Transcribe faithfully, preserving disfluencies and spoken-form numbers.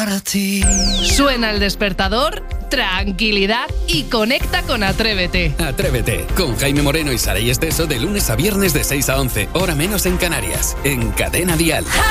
para ti. Suena el despertador, tranquilidad y conecta con Atrévete. Atrévete, con Jaime Moreno y Saray Esteso de lunes a viernes de seis a once, hora menos en Canarias, en Cadena Dial.